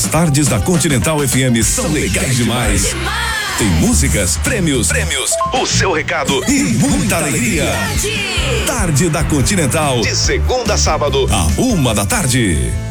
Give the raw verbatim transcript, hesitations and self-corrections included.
tardes da Continental F M são legais demais. Tem músicas, prêmios, prêmios, o seu recado e muita alegria. Tarde da Continental, de segunda a sábado, a uma da tarde.